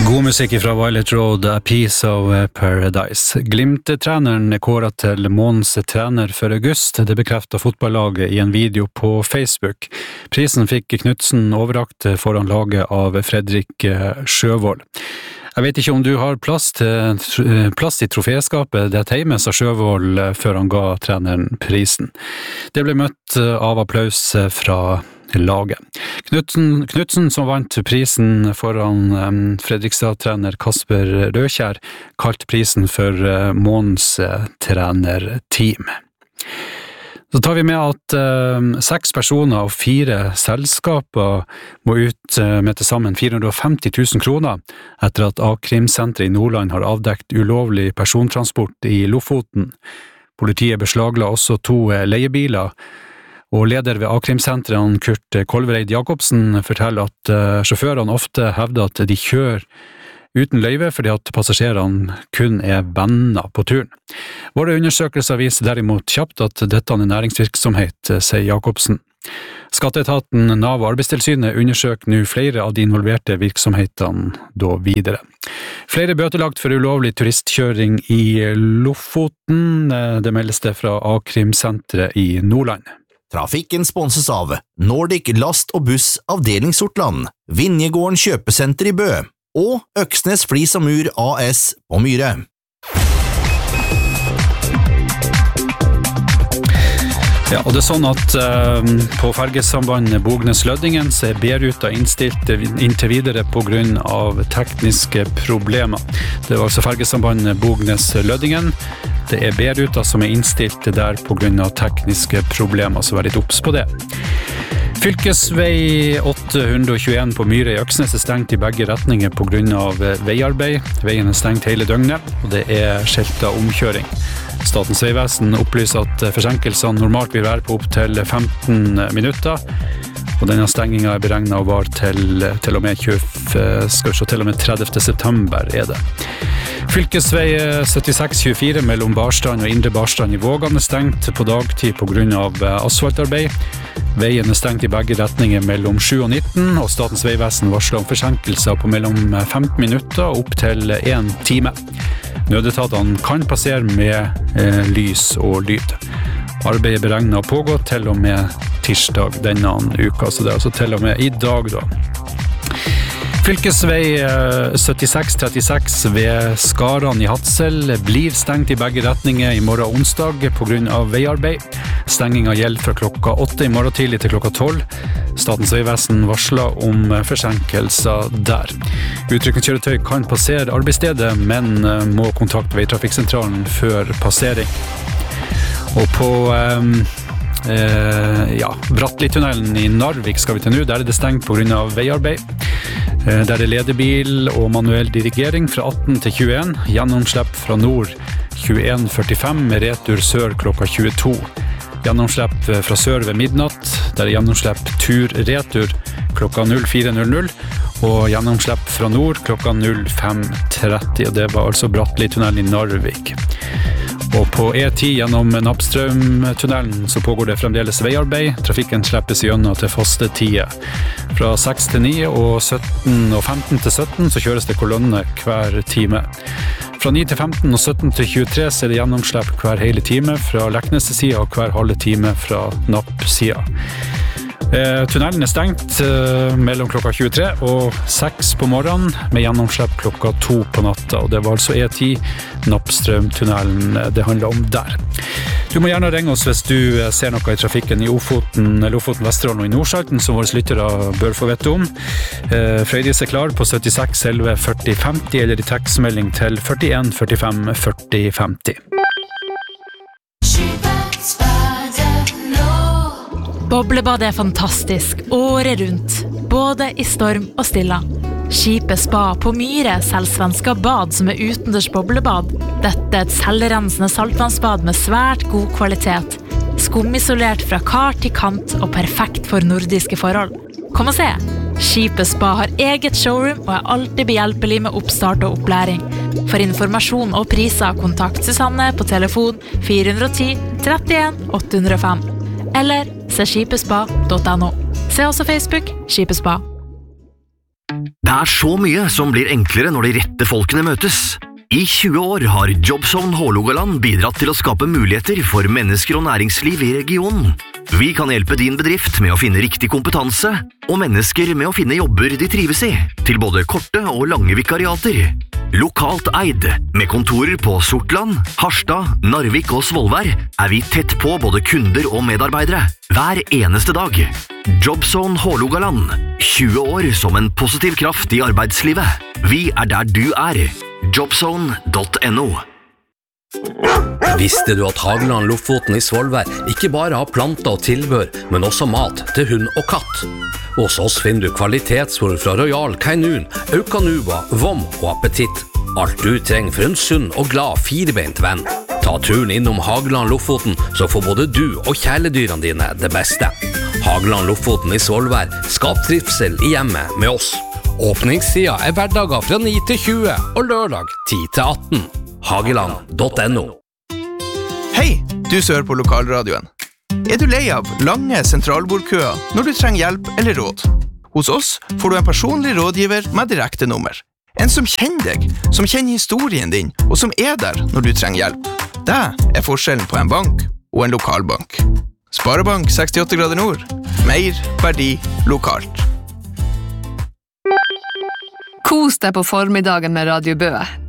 God musikk fra Violet Road, A Piece of Paradise. Glimt-treneren kåret til månedens trener for august. Det bekreftet fotballaget i en video på Facebook. Prisen fikk Knudsen overrakt foran laget av Fredrik Sjøvold. Jeg vet ikke om du har plass i troféskapet det hjemme, sa Sjøvold før han ga treneren prisen. Det ble møtt av applaus fra laget. Knudsen som vant prisen foran Fredrikstad-trener Kasper Røkjær, kalt prisen for månedens trenerteam. Så tar vi med at 6 personer og 4 selskaper må ut med til sammen 450 000 kroner etter at A-krimsenteret i Nordland har avdekt ulovlig persontransport i Lofoten. Politiet beslagla også 2 leiebiler, og leder ved A-krimsenteret Kurt Kolvereid Jakobsen forteller at sjåførene ofte hevder at de kjører uten løyve fordi at passasjerene kun venner på turen. Våre undersøkelser viser derimot kjapt at dette næringsvirksomhet, sier Jakobsen. Skatteetaten, NAV og Arbeidstilsynet undersøker nå flere av de involverte virksomhetene da videre. Flere bøtelagt for ulovlig turistkjøring i Lofoten, det meldes det fra A-krimsenteret i Nordland. Trafikken sponses av Nordic Last og Buss Avdeling Sortland, Vinjegården Kjøpesenter i Bø og Øksnes Flis og Mur AS på Myre. Ja, og det sånn at på fergesambandet Bognes-Lødingen så B-ruta innstilt inntil videre på grunn av tekniske problemer. Det var altså fergesambandet Bognes-Lødingen. Det B-ruta som innstilt der på grunn av tekniske problemer, så vær litt obs på det. Fylkesvei 821 på Myre i Øksnes stengt i begge retninger på grunn av veiarbeid. Veien stengt hele døgnet, og det skiltet omkjøring. Statens vegvesen opplyser at forsinkelsene normalt vil være på opp til 15 minutter, og denne stengingen beregnet å vare til og med 30. september det. Fylkesvei 7624 mellom Barstrand og Indre Barstrand i Vågan stengt på dagtid på grunn av asfaltarbeid. Veien stengt i begge retninger mellom 7 og 19, og Statens vegvesen varsler om forsinkelser på mellom 15 minutter og opp til 1 time. Nødetatene kan passere med lys og lyd. Arbeidet beregnet å pågå til og med tirsdag denne uka, så det altså til og med i dag da. Fylkesvei 7636 ved Skaran i Hadsel blir stengt i begge retninger i morgen onsdag på grunn av veiarbeid. Stengingen gjelder fra klokka 8 i morgen tidlig til klokka 12. Statens vegvesen varsler om forsinkelser der. Utrykningskjøretøy kan passere arbeidsstedet, men må kontakte veitrafikksentralen før passering. Og på Brattli-tunnelen i Narvik skal vi til nå, der det stengt på grunn av veiarbeid. Der ledebil og manuell dirigering fra 18 til 21, gjennomslipp fra nord 21.45 med retur sør klokka 22. Gjennomslipp fra sør ved midnatt, der gjennomslipp tur-retur klokka 04.00, og gjennomslipp fra nord klokka 05.30, og det var altså Brattli-tunnelen i Narvik. Og på E10 gjennom Nappstrøm-tunnelen så pågår det fremdeles veiarbeid. Trafikken slippes gjennom til faste tider. Fra 6 til 9 og 17 og 15 til 17 så kjøres det kolonne hver time. Fra 9 til 15 og 17 til 23 så det gjennomslipp hver hele time fra Leknes-sida og hver halve time fra Napp-sida. Tunnelen stengt mellom klokka 23 og 6 på morgenen med gjennomslipp klokka 2 på natta, og det var altså E10 Nappstrøm-tunnelen det handler om der. Du må gjerne ringe oss hvis du ser noe i trafikken i Lofoten, Vesterålen og i Nordsalten som våre lyttere bør få vite om. Frøydis klar på 76 11 40 50 eller i tekstmelding til 41 45 40 50. Boblebad fantastisk, året rundt, både i storm og stilla. Skipet Spa på Myre selger svenska bad som utendørs boblebad. Dette et selvrensende saltvannsbad med svært god kvalitet. Skumisolert fra kar til kant og perfekt for nordiske forhold. Kom og se! Skipet Spa har eget showroom og alltid behjelpelig med oppstart og opplæring. For informasjon og priser, kontakt Susanne på telefon 410 31 805. Eller se skipespa.no. Se også Facebook Skipespa. Det så mye som blir enklere når de rette folkene møtes. I 20 år har Jobzone Hålogaland bidratt til å skape muligheter for mennesker og næringsliv i regionen. Vi kan hjelpe din bedrift med å finne riktig kompetanse, og mennesker med å finne jobber de trives i, til både korte og lange vikariater. Lokalt eid, med kontorer på Sortland, Harstad, Narvik og Svolvær, vi tett på både kunder og medarbeidere, hver eneste dag. Jobzone Hålogaland, 20 år som en positiv kraft i arbeidslivet. Vi der du Jobzone.no. Visste du at Hageland Lofoten i Svolvær ikke bare har planter og tilbør, men også mat til hund og katt? Hos oss finner du kvalitetsfôr fra Royal Canin, Aucanuba, Vom og Appetitt. Alt du trenger for en sunn og glad firebeint venn. Ta turen innom Hageland Lofoten, så får både du og kjæledyrene dine det beste. Hageland Lofoten i Svolvær, skap trivsel i hjemmet med oss. Åpningstida hverdager fra 9 til 20 og lørdag 10 til 18. Hageland.no. Hei, du som hører på lokalradioen. Du lei av lange sentralbordkøer når du trenger hjelp eller råd? Hos oss får du en personlig rådgiver med direkte nummer. En som kjenner deg, som kjenner historien din, og som der når du trenger hjelp. Det forskjellen på en bank og en lokalbank. Sparebank 68 grader nord. Mer verdi lokalt. Kos deg på formiddagen med Radio Bø.